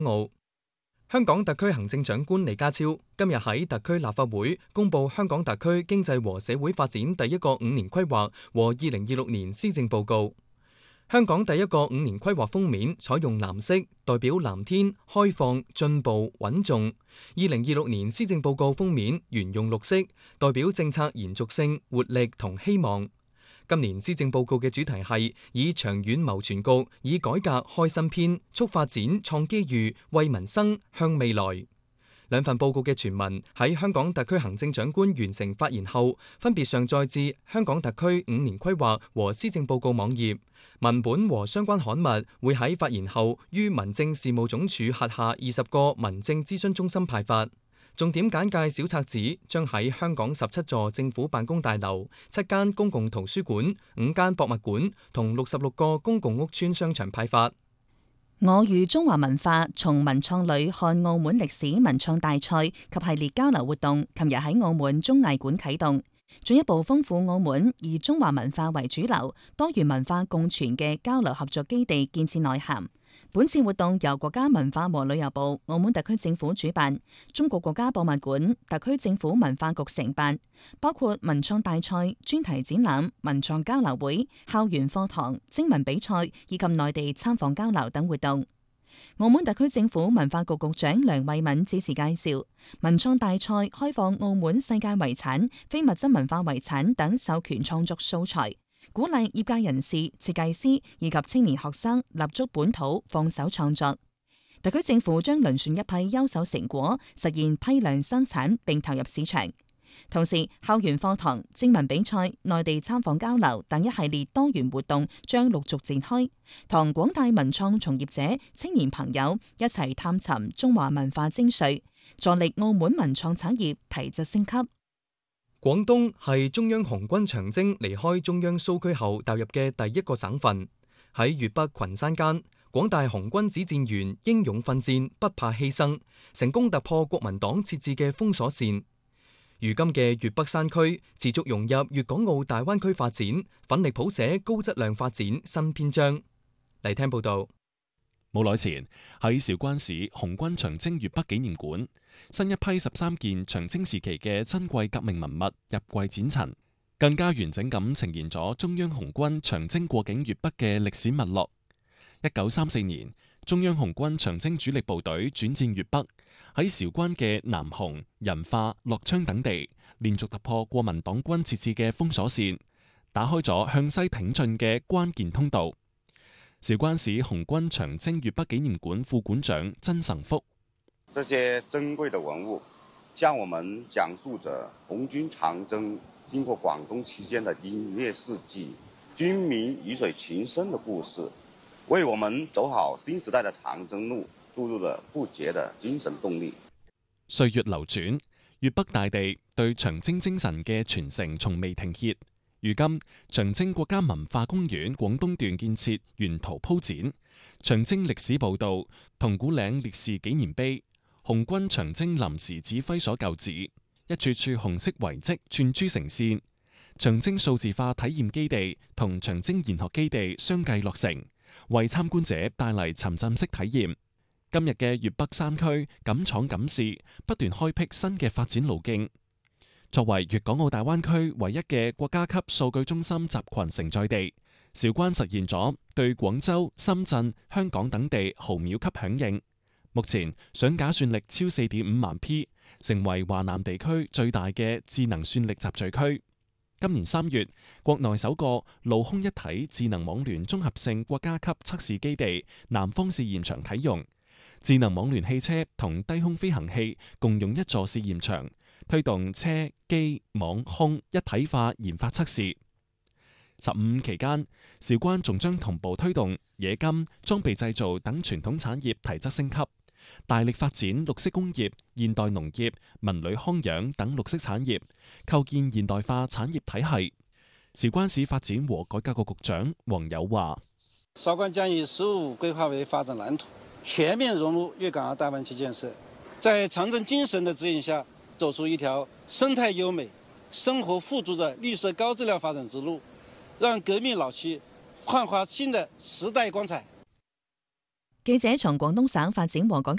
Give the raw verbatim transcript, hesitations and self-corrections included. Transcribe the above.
澳。香港特區行政長官李家超今日喺特區立法會公布香港特區經濟和社會發展第一個五年規劃和二零二六年施政報告。香港第一個五年規劃封面採用藍色，代表藍天、開放、進步、穩重。二零二六年施政報告封面沿用綠色，代表政策延續性、活力同希望。今年施政報告嘅主題係以長遠謀全局，以改革開新篇，促發展創機遇，為民生向未來。兩份報告嘅全文喺香港特區行政長官完成發言後，分別上載至香港特區五年規劃和施政報告網頁。文本和相關刊物會喺發言後於民政事務總署轄下二十個民政諮詢中心派發。重點簡介小冊子將喺香港十七座政府辦公大樓、七間公共圖書館、五間博物館同六十六個公共屋邨商場派發。 我與中華文化從文創旅看澳門歷史文創大賽及系列交流活動，琴日喺澳門綜藝館啟動，進一步豐富澳門以中華文化為主流、多元文化共存嘅交流合作基地建設內涵。本次活動由國家文化和旅遊部、澳門特區政府主辦，中國國家博物館、特區政府文化局承辦，包括文創大賽、專題展覽、文創交流會、校園課堂、徵文比賽以及內地參訪交流等活動。澳門特區政府文化局局長梁慧敏致辭介紹，文創大賽開放澳門世界遺產、非物質文化遺產等授權創作素材，鼓勵業界人士、設計師以及青年學生立足本土，放手創作。特區政府將遴選一批優秀成果，實現批量生產並投入市場。同時，校園課堂、徵文比賽、內地參訪交流等一系列多元活動將陸續展開，同廣大文創從業者、青年朋友一齊探尋中華文化精髓，助力澳門文創產業提質升級。 廣東係中央紅軍長征離開中央蘇區後踏入嘅第一個省份。喺粵北群山間，廣大紅軍指戰員英勇奮戰，不怕犧牲，成功突破國民黨設置嘅封鎖線。如今嘅粵北山區持續融入粵港澳大灣區發展，奮力譜寫高質量發展新篇章。嚟聽報道。 冇耐前喺韶關市紅軍長征粵北紀念館，新一批十三件長征時期嘅珍貴革命文物入櫃展陳，更加完整咁呈現咗中央紅軍長征過境粵北嘅歷史脈絡。一九三四年，中央紅軍長征主力部隊轉戰粵北，喺韶關嘅南雄、仁化、樂昌等地，連續突破國民黨軍設置嘅封鎖線，打開咗向西挺進嘅關鍵通道。韶關市紅軍長征粵北紀念館副館長曾成福： 這些珍貴的文物，向我們講述着紅軍長征經過廣東期間的英烈事跡、軍民魚水情深的故事，為我們走好新時代的長征路注入了不竭的精神動力。 歲月流轉，粵北大地對長征精神嘅傳承從未停歇。如今，長征國家文化公園廣東段建設沿途鋪展，長征歷史報道、銅鼓嶺烈士紀念碑、紅軍長征臨時指揮所舊址，一處處紅色遺跡串珠成線。長征數字化體驗基地同長征研學基地相繼落成，為參觀者帶嚟沉浸式體驗。今日嘅粵北山區敢闖敢試，不斷開闢新嘅發展路徑。作為粵港澳大灣區唯一嘅國家級數據中心集群承載地，韶關實現咗對廣州、深圳、香港等地毫秒級響應。目前上架算力超四點五萬 P， 成為華南地區最大嘅智能算力集聚區。今年三月，國內首個路空一體智能網聯綜合性國家級測試基地南方試驗場啟用，智能網聯汽車同低空飛行器共用一座試驗場，推動車機網空一體化研發測試。十五期間，韶關仲將同步推動冶金、裝備製造等傳統產業提質升級，大力發展綠色工業、現代農業、文旅康養等綠色產業，構建現代化產業體系。韶關市發展和改革局局長黃友話： 韶關將以十五規劃為發展藍圖，全面融入粵港澳大灣區建設，在長征精神的指引下，走出一條生態優美、生活富足的綠色高質量發展之路，讓革命老區煥發新的時代光彩。 記者從廣東省發展和改